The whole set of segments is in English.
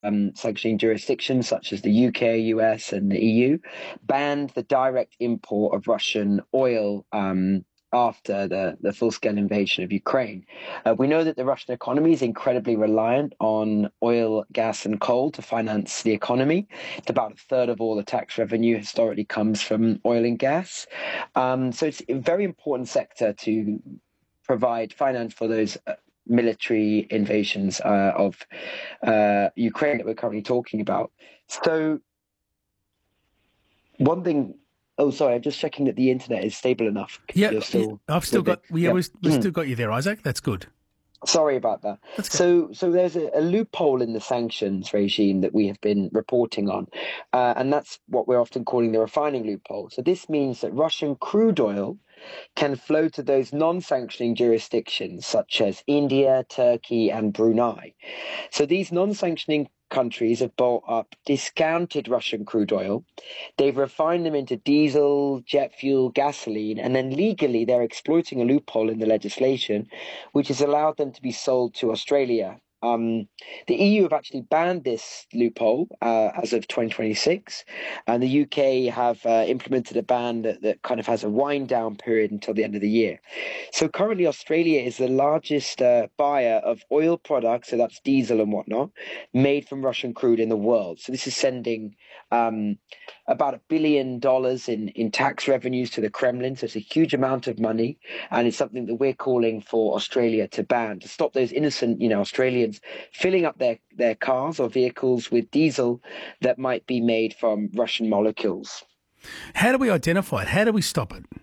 sanctioning jurisdictions such as the UK, US, and the EU banned the direct import of Russian oil after the full-scale invasion of Ukraine. We know that the Russian economy is incredibly reliant on oil, gas, and coal to finance the economy. It's about a third of all the tax revenue historically comes from oil and gas. So it's a very important sector to provide finance for those military invasions of Ukraine that we're currently talking about. So one thing. Oh, sorry. I'm just checking that the internet is stable enough. Yeah, You're still I've still with me. got. Yeah, Yep. we've still got you there, Isaac. That's good. Sorry about that. That's good. So there's a loophole in the sanctions regime that we have been reporting on, and that's what we're often calling the refining loophole. So this means that Russian crude oil can flow to those non-sanctioning jurisdictions such as India, Turkey, and Brunei. So these non-sanctioning countries have bought up discounted Russian crude oil. They've refined them into diesel, jet fuel, gasoline, and then legally they're exploiting a loophole in the legislation, which has allowed them to be sold to Australia. The EU have actually banned this loophole as of 2026, and the UK have implemented a ban that kind of has a wind down period until the end of the year. So currently, Australia is the largest buyer of oil products, so that's diesel and whatnot, made from Russian crude in the world. So this is sending about $1 billion in tax revenues to the Kremlin. So it's a huge amount of money, and it's something that we're calling for Australia to ban to stop those innocent, Australians filling up their cars or vehicles with diesel that might be made from Russian molecules. How do we identify it? How do we stop it?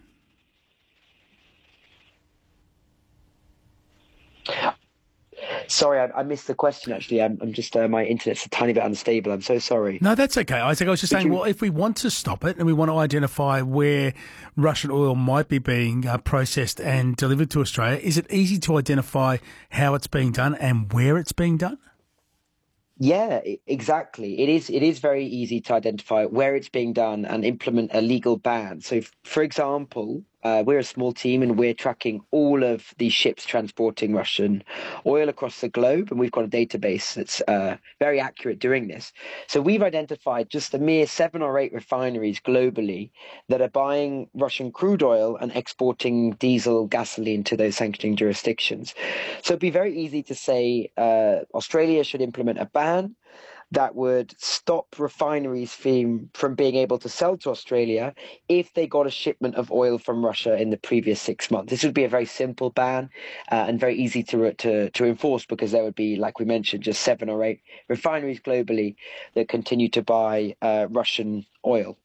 Sorry, I missed the question, actually. I'm just, my internet's a tiny bit unstable. I'm so sorry. No, that's okay, Isaac. I was just saying, well, if we want to stop it and we want to identify where Russian oil might be being processed and delivered to Australia, is it easy to identify how it's being done and where it's being done? Yeah, exactly. It is very easy to identify where it's being done and implement a legal ban. So, for example, we're a small team and we're tracking all of the ships transporting Russian oil across the globe, and we've got a database that's very accurate doing this. So we've identified just a mere 7 or 8 refineries globally that are buying Russian crude oil and exporting diesel, gasoline to those sanctioning jurisdictions. So it'd be very easy to say Australia should implement a ban that would stop refineries from being able to sell to Australia if they got a shipment of oil from Russia in the previous 6 months. This would be a very simple ban and very easy to enforce, because there would be, like we mentioned, just 7 or 8 refineries globally that continue to buy Russian oil.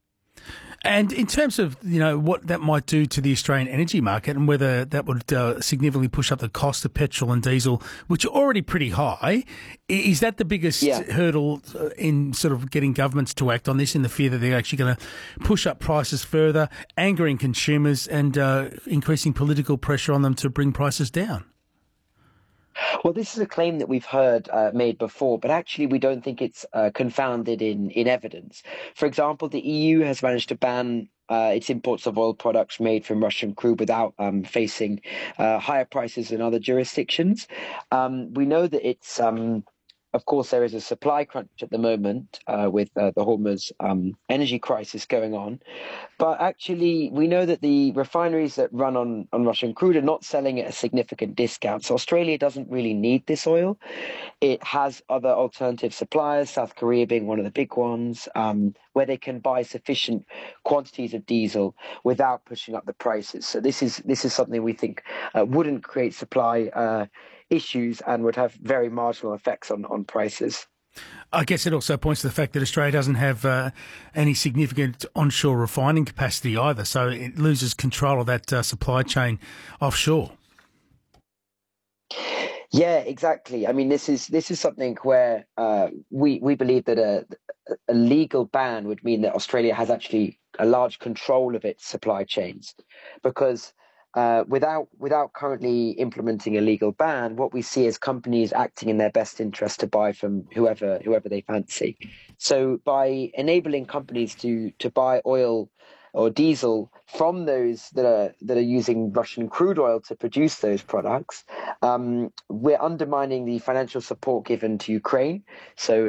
And in terms of, what that might do to the Australian energy market and whether that would significantly push up the cost of petrol and diesel, which are already pretty high, is that the biggest hurdle in sort of getting governments to act on this, in the fear that they're actually going to push up prices further, angering consumers and increasing political pressure on them to bring prices down? Well, this is a claim that we've heard made before, but actually we don't think it's confounded in evidence. For example, the EU has managed to ban its imports of oil products made from Russian crude without facing higher prices in other jurisdictions. We know that it's of course, there is a supply crunch at the moment with the Hormuz energy crisis going on. But actually, we know that the refineries that run on Russian crude are not selling at a significant discount. So Australia doesn't really need this oil. It has other alternative suppliers, South Korea being one of the big ones, where they can buy sufficient quantities of diesel without pushing up the prices. So this is something we think wouldn't create supply issues and would have very marginal effects on prices. I guess it also points to the fact that Australia doesn't have any significant onshore refining capacity either, so it loses control of that supply chain offshore. Yeah, exactly. I mean, this is something where we believe that a legal ban would mean that Australia has actually a large control of its supply chains, because without currently implementing a legal ban, what we see is companies acting in their best interest to buy from whoever they fancy. So by enabling companies to buy oil or diesel from those that are using Russian crude oil to produce those products, we're undermining the financial support given to Ukraine. So